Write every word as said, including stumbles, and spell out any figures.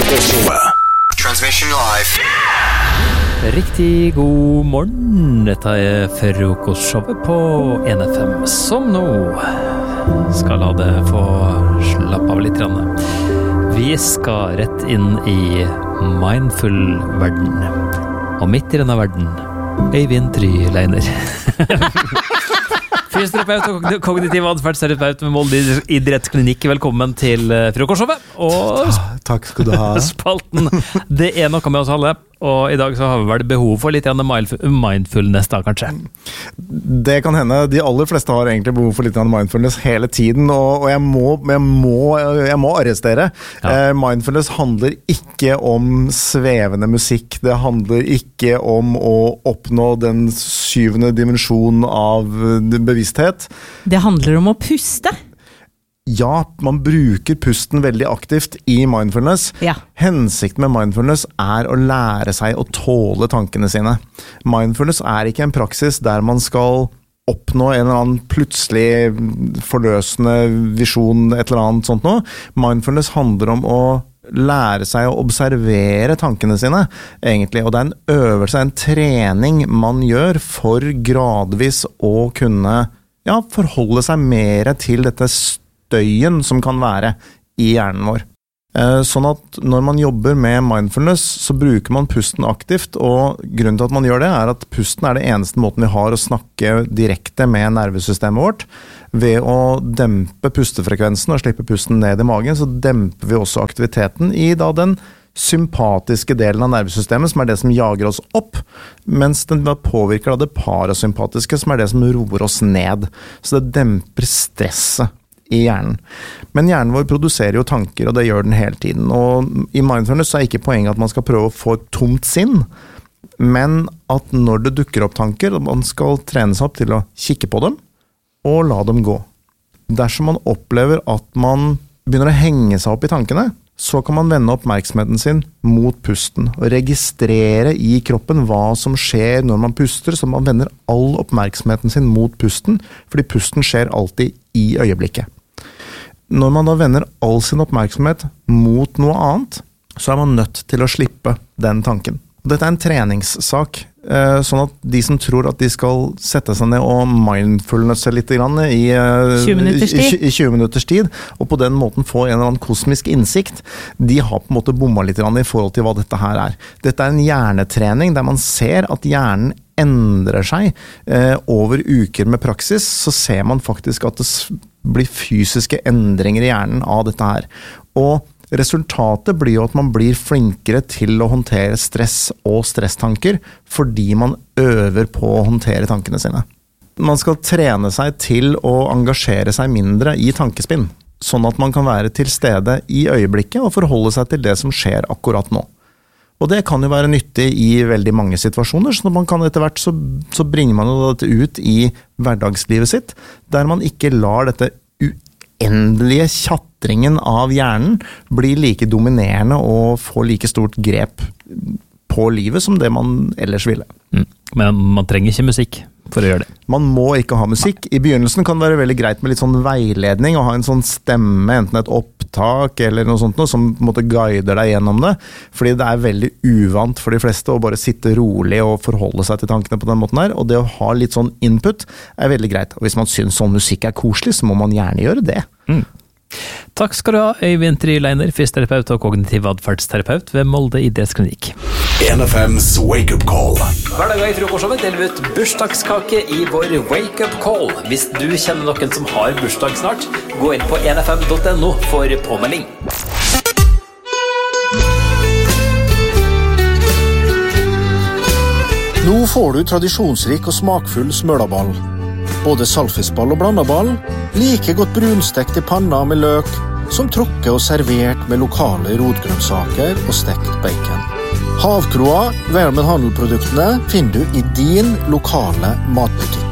Transmission live. Riktig god morgen. Dette er frokostshowet på en F M, som nå skal la det få slappe av litt grann. Vi skal rett inn i mindful-verden. Og midt i denne verden, Øyvind Tryleiner. Fysioterapeut og kognitiv adferdsterapeut med Molde idrettsklinikk. Velkommen til frokostshowet. Og takk skal du ha. Spalten, det er noe med oss alle. Og i dag så har vi vel behov for litt mindfulness da, kanskje? Det kan hende. De aller fleste har egentlig behov for litt mindfulness hele tiden, og, og jeg, må, jeg, må, jeg må arrestere. Ja. Eh, mindfulness handler ikke om svevende musikk. Det handler ikke om å oppnå den syvende dimensjonen av bevissthet. Det handler om å puste. Ja, man bruker pusten veldig aktivt i mindfulness. Ja. Hensikten med mindfulness er å lære seg å tåle tankene sine. Mindfulness er ikke en praksis der man skal oppnå en eller annen plutselig forløsende visjon, et eller annet sånt noe. Mindfulness handler om å lære seg å observere tankene sine, egentlig. Og det er en øvelse, en trening man gjør for gradvis å kunne ja, forholde seg mer til dette støyen som kan være i hjernen vår. Sånn at når man jobber med mindfulness, så bruker man pusten aktivt, og grunnen til at man gjør det er at pusten er det eneste måten vi har å snakke direkte med nervesystemet vårt. Ved å dempe pustefrekvensen og slippe pusten ned i magen, så demper vi også aktiviteten i da den sympatiske delen av nervesystemet, som er det som jager oss opp, mens den påvirker da det parasympatiske, som er det som roer oss ned. Så det demper stresset i hjernen. Men hjernen vår produserer jo tanker, og det gjør den hele tiden. Og i mindfulness så er ikke poenget at man skal prøve å få et tomt sinn, men at når det dukker opp tanker, man skal trene seg opp til å kikke på dem, og la dem gå. Dersom man opplever at man begynner å henge seg opp i tankene, så kan man vende oppmerksomheten sin mot pusten, og registrere i kroppen hva som skjer når man puster, så man vender all oppmerksomheten sin mot pusten, fordi pusten skjer alltid i øyeblikket. Når man da vender all sin oppmerksomhet mot noe annet, så er man nødt til å slippe den tanken. Dette er en treningssak, sånn at de som tror at de skal sette seg ned og mindfulness litt grann i tjue minutters tid. i tjue minutters tid, og på den måten få en eller annen kosmisk innsikt, de har på en måte bomma litt grann i forhold til hva dette her er. Dette er en hjernetrening der man ser at hjernen endrer seg eh, over uker med praksis, så ser man faktisk at det blir fysiske endringer i hjernen av dette her. Og resultatet blir jo at man blir flinkere til å håndtere stress og stresstanker, fordi man øver på å håndtere tankene sine. Man skal trene seg til å engasjere seg mindre i tankespinn, sånn at man kan være til stede i øyeblikket og forholde seg til det som skjer akkurat nå. Og det kan jo være nyttig i veldig mange situasjoner, så man kan etter hvert så, så bringer man dette ut i hverdagslivet sitt, der man ikke lar dette uendelige tjattringen av hjernen bli like dominerende og få like stort grep på livet som det man ellers ville. Mm. Men man trenger ikke musikk for å gjøre det. Man må ikke ha musikk. I begynnelsen kan det være veldig greit med litt sånn veiledning og ha en sånn stemme, enten et opptak eller noe sånt, noe, som på en måte guider deg gjennom det, fordi det er veldig uvant for de fleste å bare sitte rolig og forholde seg til tankene på den måten her, og det å ha litt sånn input er veldig greit. Og hvis man synes sånn musikk er koselig, så må man gjerne gjøre det. Mm. Takk skal du ha, Øyvind Tryleiner, fysioterapeut og kognitiv adferdsterapeut ved Molde idrettsklinikk. en F M's Wake Up Call. Hver dag i frokostshowet deler vi ut bursdagskake i vår Wake Up Call. Hvis du kjenner noen som har bursdag snart, gå inn på en f m punktum n o for påmelding. Nå får du tradisjonsrik og smakfull smølaball. Både salfiskball og blandaball, like godt brunstekt i panna med løk, som trukket og servert med lokale rotgrønnsaker og stekt bacon. Havkroa, Vermen Handelproduktene, finner du i din lokale matbutikk.